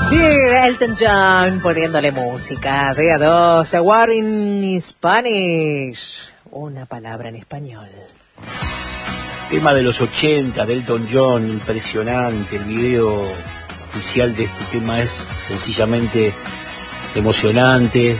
Sí, Elton John poniéndole música. Día 2, a word in Spanish. Una palabra en español. Tema de los 80, de Elton John, impresionante. El video oficial de este tema es sencillamente emocionante.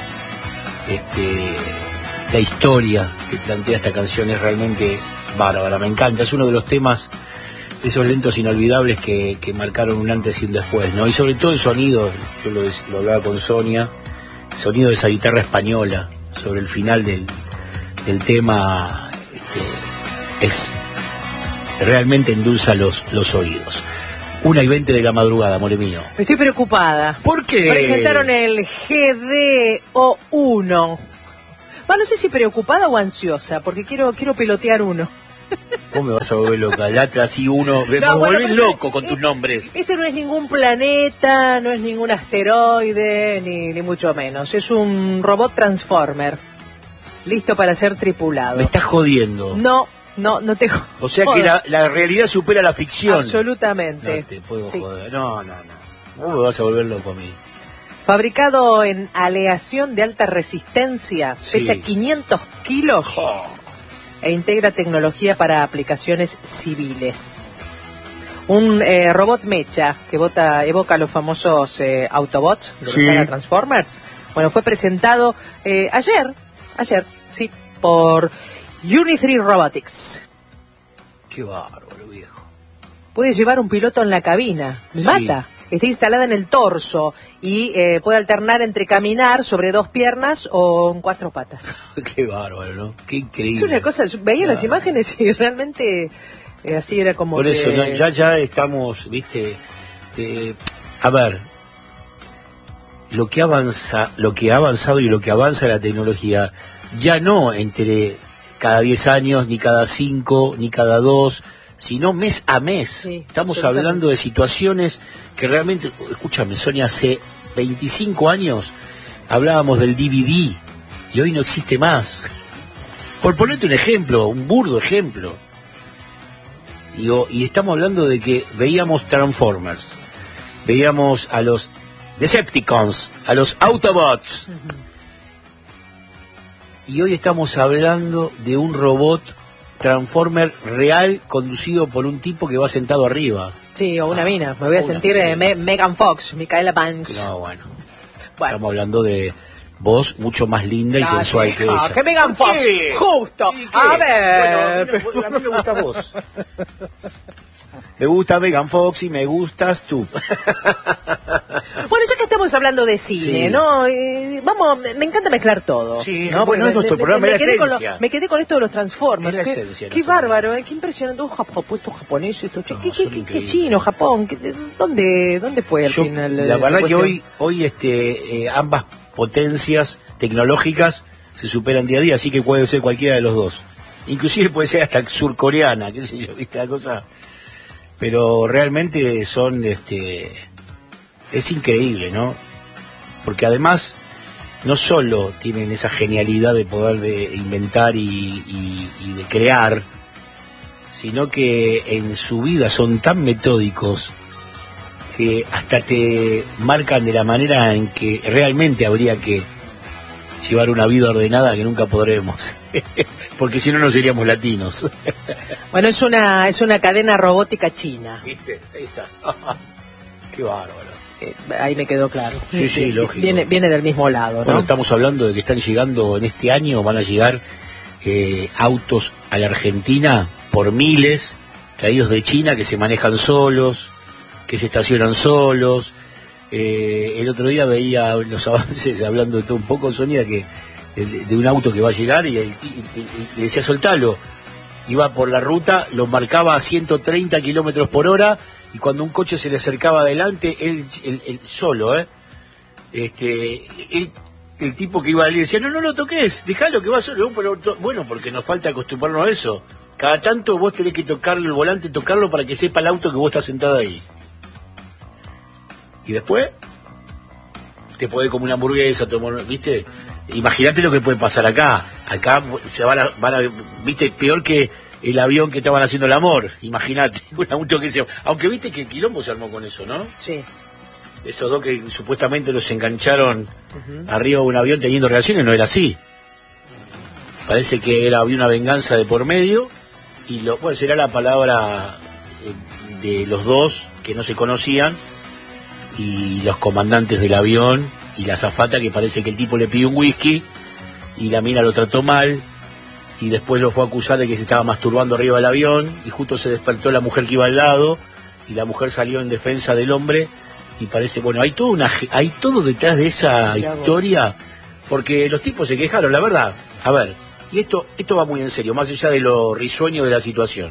La historia que plantea esta canción es realmente bárbara, me encanta. Es uno de los temas, esos lentos inolvidables que marcaron un antes y un después, ¿no? Y sobre todo el sonido, yo lo hablaba con Sonia, el sonido de esa guitarra española sobre el final del tema, es realmente endulza los oídos. 1:20 de la madrugada, amore mío. Estoy preocupada. ¿Por qué? Presentaron el GDO1. No sé si preocupada o ansiosa, porque quiero pelotear uno. ¿Cómo me vas a volver loca? Latra así uno, me volvés loco con tus nombres. Este no es ningún planeta, no es ningún asteroide, ni mucho menos. Es un robot transformer, listo para ser tripulado. Me estás jodiendo. No te jodas. O sea que la realidad supera la ficción. Absolutamente. No te puedo joder. No me vas a volver loco a mí. Fabricado en aleación de alta resistencia, Sí. pesa 500 kilos e integra tecnología para aplicaciones civiles. Un robot mecha que evoca los famosos Autobots de la saga Transformers. Bueno, fue presentado ayer, sí, por Unity Robotics. Qué bárbaro, viejo. Puede llevar un piloto en la cabina. Me mata. Está instalada en el torso y puede alternar entre caminar sobre 2 piernas o en 4 patas. Qué bárbaro, ¿no? Qué increíble. Es una cosa, veía las imágenes y realmente así era como por eso, ¿no? ya estamos, viste, a ver, lo que ha avanzado y lo que avanza la tecnología, ya no entre cada 10 años, ni cada 5, ni cada 2, sino mes a mes. Sí, estamos hablando de situaciones que realmente, escúchame, Sonia, hace 25 años hablábamos del DVD y hoy no existe más. Por ponerte un ejemplo, un burdo ejemplo. Y estamos hablando de que veíamos Transformers, veíamos a los Decepticons, a los Autobots. Y hoy estamos hablando de un robot Transformer real conducido por un tipo que va sentado arriba. Sí, o una mina. Me voy a sentir Megan Fox, Micaela Banks. No, bueno. Estamos hablando de voz mucho más linda y sensual que ella. ¡Que Megan Fox! ¡Justo! Sí, a ver. Bueno, a mí me gusta vos. Me gusta Megan Fox y me gustas tú. Bueno, ya que estamos hablando de cine, ¿no? Vamos, me encanta mezclar todo. Sí, ¿no? bueno, es nuestro programa, es la esencia. Me quedé con esto de los Transformers. Es la esencia. Qué bárbaro, qué impresionante. Puesto japonés, esto. ¿Qué chino, Japón? ¿Dónde fue al final? La verdad que hoy ambas potencias tecnológicas se superan día a día, así que puede ser cualquiera de los dos. Inclusive puede ser hasta surcoreana, qué sé yo, viste la cosa. Pero realmente es increíble, ¿no? Porque además no solo tienen esa genialidad de poder de inventar y de crear, sino que en su vida son tan metódicos que hasta te marcan de la manera en que realmente habría que llevar una vida ordenada que nunca podremos. Porque si no, no seríamos latinos. Bueno, es una cadena robótica china. ¿Viste? Ahí está. Qué bárbaro. Ahí me quedó claro. Sí, lógico. Viene del mismo lado, ¿no? Bueno, estamos hablando de que están llegando en este año, van a llegar autos a la Argentina por miles, traídos de China, que se manejan solos, que se estacionan solos. El otro día veía los avances, hablando de todo un poco, Sonia, que de un auto que va a llegar y le decía soltalo. Iba por la ruta, lo marcaba a 130 kilómetros por hora y cuando un coche se le acercaba adelante, él solo, el tipo que iba le decía, no lo toques, dejalo que va solo. Bueno, porque nos falta acostumbrarnos a eso. Cada tanto vos tenés que tocarlo el volante, tocarlo para que sepa el auto que vos estás sentado ahí. Y después te podés comer una hamburguesa, ¿viste? Imagínate lo que puede pasar acá. Acá se van a, viste, peor que el avión que estaban haciendo el amor. Imagínate, un auto que se... Aunque viste que el quilombo se armó con eso, ¿no? Sí. esos dos que supuestamente los engancharon arriba de un avión teniendo relaciones, no era así. Parece que había una venganza de por medio, y bueno, será la palabra de los dos que no se conocían, y los comandantes del avión, y la azafata, que parece que el tipo le pidió un whisky, y la mina lo trató mal, y después lo fue a acusar de que se estaba masturbando arriba del avión, y justo se despertó la mujer que iba al lado, y la mujer salió en defensa del hombre, y parece, bueno, hay todo detrás de esa historia, porque los tipos se quejaron, la verdad. A ver, y esto va muy en serio, más allá de lo risueño de la situación.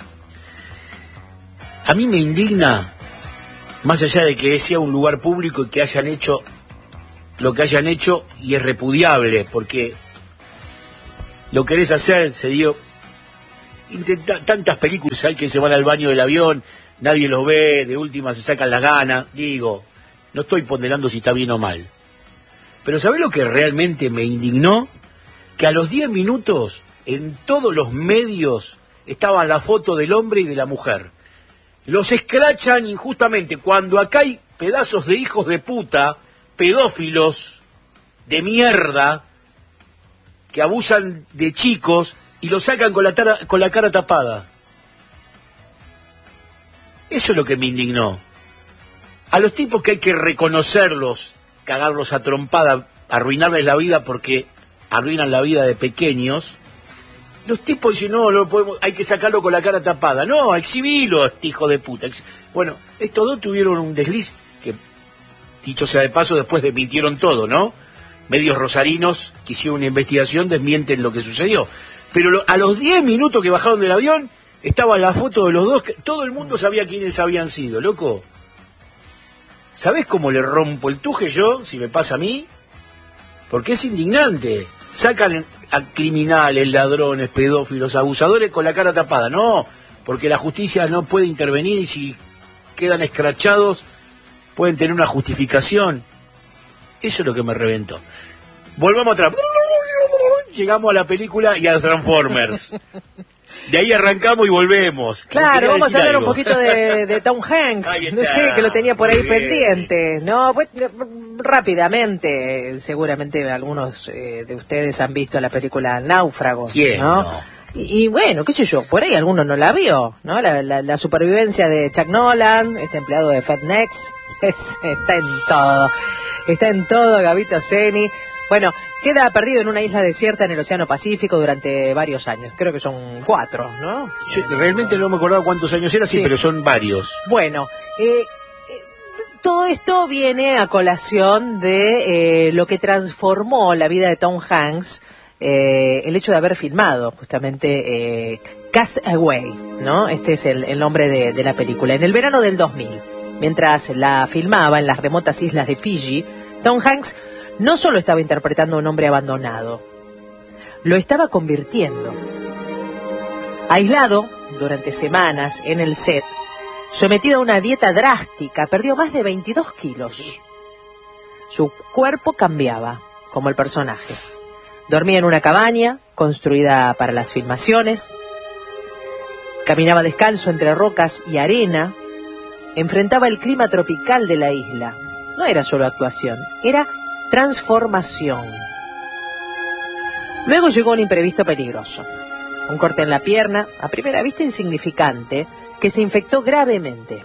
A mí me indigna, más allá de que sea un lugar público y que hayan hecho lo que hayan hecho, y es repudiable, porque lo querés hacer, se dio tantas películas hay que se van al baño del avión, nadie los ve, de última se sacan las ganas. Digo, no estoy ponderando si está bien o mal, pero ¿sabés lo que realmente me indignó? Que a los 10 minutos en todos los medios estaban la foto del hombre y de la mujer. Los escrachan injustamente, cuando acá hay pedazos de hijos de puta, pedófilos de mierda, que abusan de chicos y los sacan con la cara tapada. Eso es lo que me indignó. A los tipos que hay que reconocerlos, cagarlos a trompada, arruinarles la vida porque arruinan la vida de pequeños, los tipos dicen, no lo podemos, hay que sacarlo con la cara tapada. No, exhibilo, este hijo de puta. Bueno, estos dos tuvieron un desliz que, dicho sea de paso, después desmintieron todo, ¿no? Medios rosarinos que hicieron una investigación desmienten lo que sucedió. Pero a los 10 minutos que bajaron del avión, estaba la foto de los dos, que todo el mundo sabía quiénes habían sido, loco. ¿Sabés cómo le rompo el tuje yo, si me pasa a mí? Porque es indignante. Sacan a criminales, ladrones, pedófilos, abusadores con la cara tapada. No, porque la justicia no puede intervenir, y si quedan escrachados pueden tener una justificación. Eso es lo que me reventó. Volvamos atrás. Llegamos a la película y a los Transformers. De ahí arrancamos y volvemos. Claro, vamos a hablar un poquito de Tom Hanks. No sé, que lo tenía por ahí pendiente. No, pues, rápidamente, seguramente algunos de ustedes han visto la película Náufragos. ¿Quién? ¿No? Y bueno, qué sé yo, por ahí alguno no la vio, ¿no? La supervivencia de Chuck Nolan, este empleado de FedEx, está en todo. Está en todo, Gabito Ceni. Bueno, queda perdido en una isla desierta en el Océano Pacífico durante varios años. Creo que son 4, ¿no? Yo realmente no me acordaba cuántos años era, sí, pero son varios. Bueno, todo esto viene a colación de lo que transformó la vida de Tom Hanks, el hecho de haber filmado justamente Cast Away, ¿no? Este es el nombre de la película. En el verano del 2000, mientras la filmaba en las remotas islas de Fiji, Tom Hanks no solo estaba interpretando a un hombre abandonado, lo estaba convirtiendo. Aislado durante semanas en el set, sometido a una dieta drástica, perdió más de 22 kilos. Su cuerpo cambiaba, como el personaje. Dormía en una cabaña construida para las filmaciones, caminaba descalzo entre rocas y arena, enfrentaba el clima tropical de la isla. No era solo actuación, era transformación. Luego llegó un imprevisto peligroso. Un corte en la pierna, a primera vista insignificante, que se infectó gravemente.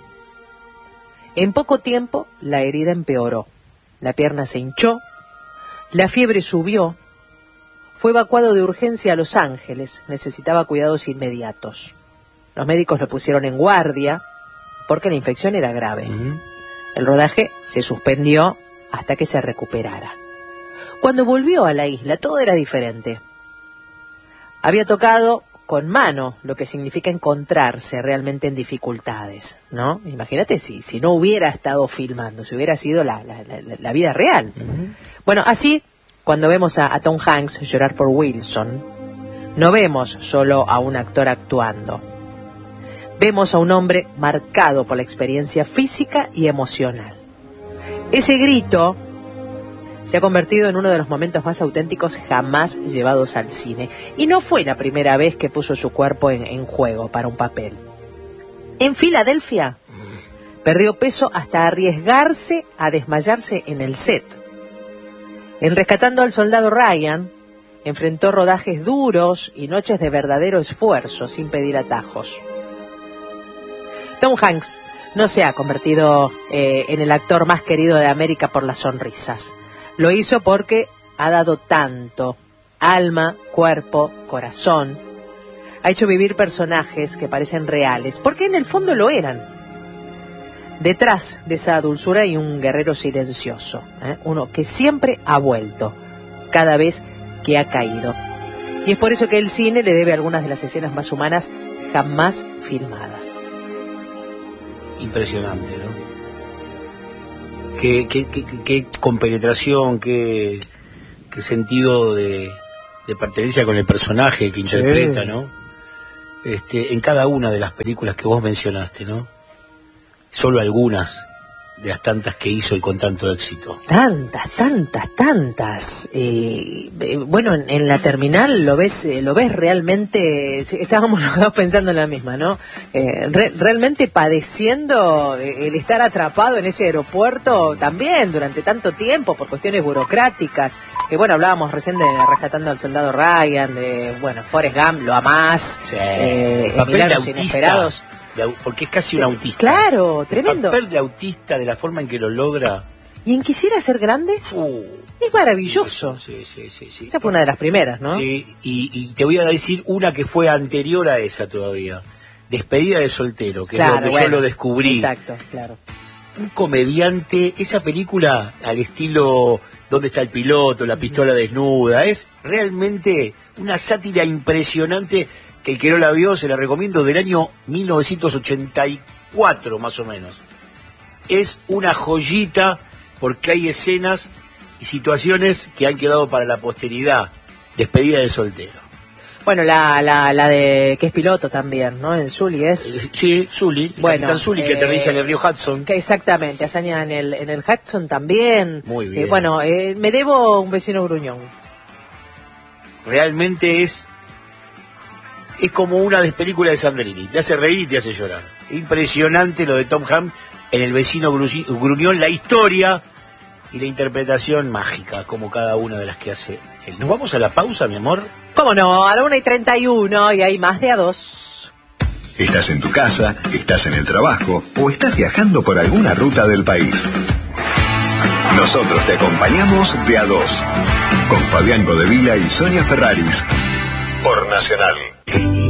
En poco tiempo, la herida empeoró. La pierna se hinchó, la fiebre subió. Fue evacuado de urgencia a Los Ángeles. Necesitaba cuidados inmediatos. Los médicos lo pusieron en guardia porque la infección era grave. El rodaje se suspendió hasta que se recuperara. Cuando volvió a la isla, todo era diferente. Había tocado con mano lo que significa encontrarse realmente en dificultades, ¿no? Imagínate si no hubiera estado filmando, si hubiera sido la vida real. Bueno, así, cuando vemos a Tom Hanks llorar por Wilson, no vemos solo a un actor actuando. Vemos a un hombre marcado por la experiencia física y emocional. Ese grito se ha convertido en uno de los momentos más auténticos jamás llevados al cine. Y no fue la primera vez que puso su cuerpo en juego para un papel. En Filadelfia, Perdió peso hasta arriesgarse a desmayarse en el set. En Rescatando al Soldado Ryan, enfrentó rodajes duros y noches de verdadero esfuerzo sin pedir atajos. Tom Hanks no se ha convertido en el actor más querido de América por las sonrisas. Lo hizo porque ha dado tanto: alma, cuerpo, corazón. Ha hecho vivir personajes que parecen reales, porque en el fondo lo eran. Detrás de esa dulzura hay un guerrero silencioso, uno que siempre ha vuelto, cada vez que ha caído. Y es por eso que el cine le debe algunas de las escenas más humanas jamás filmadas. Impresionante, ¿no? Qué compenetración, qué sentido de pertenencia con el personaje que interpreta, ¿no? En cada una de las películas que vos mencionaste, ¿no? Solo algunas de las tantas que hizo y con tanto éxito. Tantas. Bueno, en La Terminal lo ves realmente, estábamos los dos pensando en la misma, ¿no? Realmente padeciendo el estar atrapado en ese aeropuerto también durante tanto tiempo por cuestiones burocráticas. Bueno, hablábamos recién de Rescatando al Soldado Ryan, de, bueno, Forrest Gump, lo amás, sí, el papel de autista, inesperados. Porque es casi un autista. Claro, tremendo. El papel de autista, de la forma en que lo logra. ¿Y en Quisiera ser grande? Es maravilloso. Sí. Esa fue una de las primeras, ¿no? Sí, y te voy a decir una que fue anterior a esa todavía. Despedida de soltero, que claro, es donde yo lo descubrí. Exacto, claro. Un comediante, esa película al estilo ¿Dónde está el piloto?, La pistola desnuda, es realmente una sátira impresionante que el que no la vio se la recomiendo, del año 1984 más o menos. Es una joyita porque hay escenas y situaciones que han quedado para la posteridad. Despedida de soltero. Bueno, la de que es piloto también, ¿no? En Sully es. Sí, Sully, bueno, Capitán Sully, que aterriza en el río Hudson. Que exactamente, hazaña en el Hudson también. Muy bien. Bueno, me debo Un vecino gruñón. Realmente es como una película de Sandrini, te hace reír y te hace llorar. Impresionante lo de Tom Hanks en El vecino gruñón, la historia y la interpretación mágica, como cada una de las que hace él. ¿Nos vamos a la pausa, mi amor? ¿Cómo no? A la 1:31 y hay más de a 2. Estás en tu casa, estás en el trabajo o estás viajando por alguna ruta del país. Nosotros te acompañamos de a 2, con Fabián Godevila y Sonia Ferraris, por Nacional.